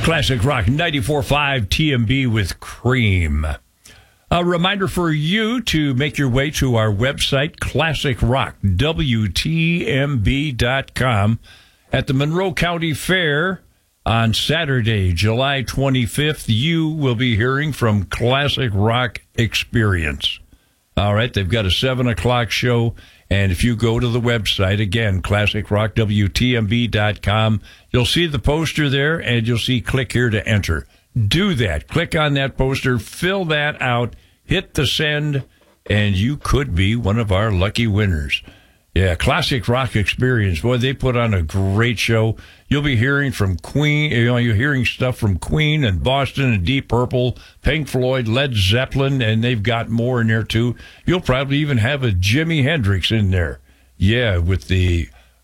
Classic Rock 94.5 TMB with Cream. A reminder for you to make your way to our website, classicrockwtmb.com, at the Monroe County Fair on Saturday, July 25th. You will be hearing from Classic Rock Experience. All right, they've got a 7 o'clock show, and if you go to the website, again, classicrockwtmb.com, you'll see the poster there, and you'll see click here to enter. Do that. Click on that poster, fill that out, hit the send, and you could be one of our lucky winners. Yeah, Classic Rock Experience. Boy, they put on a great show. You'll be hearing from Queen. You're hearing stuff from Queen and Boston and Deep Purple, Pink Floyd, Led Zeppelin, and they've got more in there, too. You'll probably even have a Jimi Hendrix in there. Yeah, with the